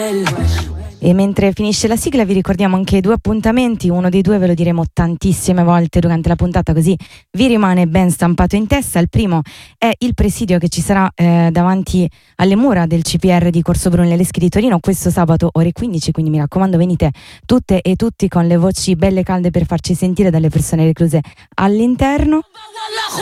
E mentre finisce la sigla vi ricordiamo anche due appuntamenti, uno dei due ve lo diremo tantissime volte durante la puntata, così vi rimane ben stampato in testa. Il primo è il presidio che ci sarà davanti alle mura del CPR di Corso Brunelleschi di Torino questo sabato ore 15, quindi mi raccomando venite tutte e tutti con le voci belle calde per farci sentire dalle persone recluse all'interno.